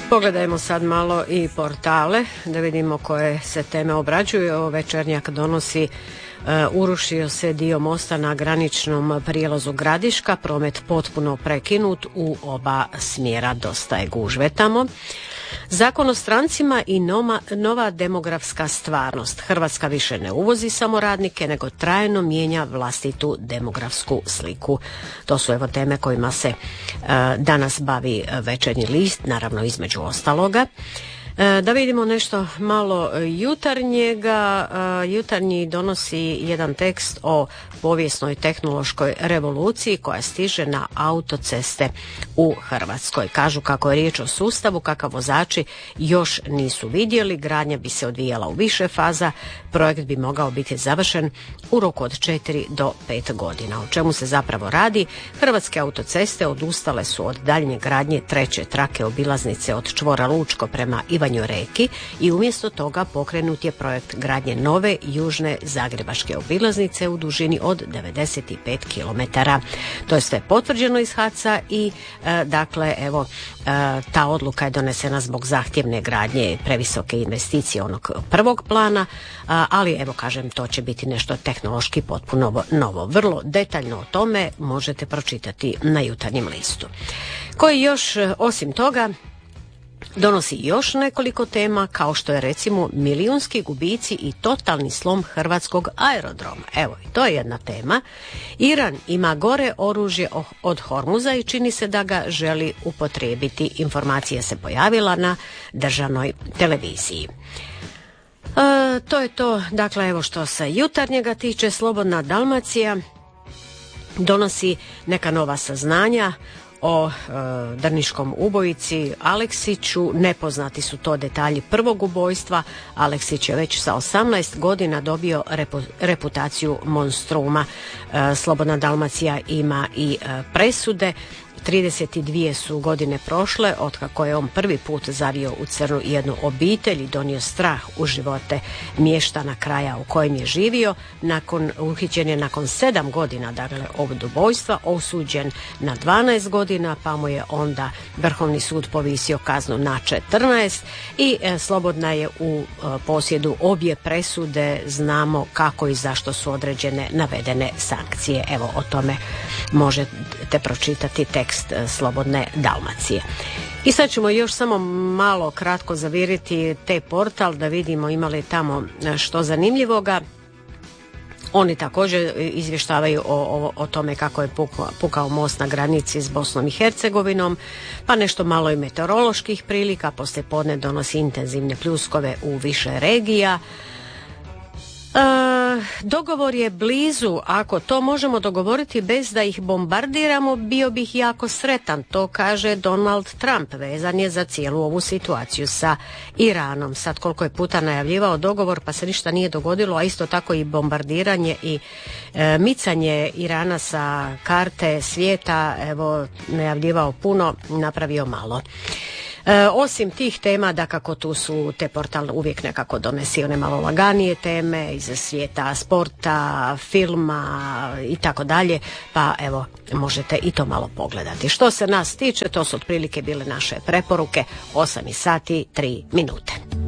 Pogledajmo sad malo i portale da vidimo koje se teme obrađuju. Ovo Večernjak donosi urušio se dio mosta na graničnom prijelazu Gradiška, promet potpuno prekinut u oba smjera, dosta je gužve tamo. Zakon o strancima i nova demografska stvarnost. Hrvatska više ne uvozi samo radnike, nego trajno mijenja vlastitu demografsku sliku. To su evo teme kojima se danas bavi Večernji list, naravno između ostaloga. Da vidimo nešto malo Jutarnjega. Jutarnji donosi jedan tekst o povijesnoj tehnološkoj revoluciji koja stiže na autoceste u Hrvatskoj. Kažu kako je riječ o sustavu kakav vozači još nisu vidjeli. Gradnja bi se odvijala u više faza. Projekt bi mogao biti završen u roku od 4 do 5 godina. O čemu se zapravo radi? Hrvatske autoceste odustale su od daljnje gradnje treće trake obilaznice od čvora Lučko prema Ivanjoj Reki i umjesto toga pokrenut je projekt gradnje nove južne zagrebačke obilaznice u dužini od 95 km. To je sve potvrđeno iz HAC-a i dakle evo ta odluka je donesena zbog zahtjevne gradnje previsoke investicije onog prvog plana, ali evo kažem to će biti nešto tehnološki potpuno novo. Vrlo detaljno o tome možete pročitati na Jutarnjem listu. Koji još osim toga donosi još nekoliko tema, kao što je recimo milijunski gubici i totalni slom hrvatskog aerodroma. Evo, i to je jedna tema. Iran ima gore oružje od Hormuza i čini se da ga želi upotrijebiti. Informacija se pojavila na državnoj televiziji. To je to, dakle, evo što se Jutarnjega tiče. Slobodna Dalmacija donosi neka nova saznanja o drniškom ubojici Aleksiću. Nepoznati su to detalji prvog ubojstva. Aleksić je već sa 18 godina dobio reputaciju monstruma. Slobodna Dalmacija ima i presude. 32 su godine prošle otkako je on prvi put zavio u crnu jednu obitelj i donio strah u živote mještana kraja u kojem je živio. Uhićen je nakon 7 godina dakle, od ubojstva, osuđen na 12 godina, pa mu je onda Vrhovni sud povisio kaznu na 14 i Slobodna je u posjedu obje presude. Znamo kako i zašto su određene navedene sankcije. Evo o tome možete pročitati tekst Slobodne Dalmacije. I sad ćemo još samo malo kratko zaviriti te portal da vidimo ima li tamo što zanimljivoga. Oni također izvještavaju o tome kako je pukao most na granici s Bosnom i Hercegovinom, pa nešto malo i meteoroloških prilika. Poslijepodne donosi intenzivne pljuskove u više regija. Dogovor je blizu. Ako to možemo dogovoriti bez da ih bombardiramo, bio bih jako sretan. To kaže Donald Trump. Vezan je za cijelu ovu situaciju sa Iranom. Sad koliko je puta najavljivao dogovor pa se ništa nije dogodilo, a isto tako i bombardiranje i micanje Irana sa karte svijeta. Evo, najavljivao puno, napravio malo. Osim tih tema, dakako tu su te portal uvijek nekako donesi one malo laganije teme iz svijeta sporta, filma i tako dalje, pa evo možete i to malo pogledati. Što se nas tiče, to su otprilike bile naše preporuke. 8 sati 3 minute.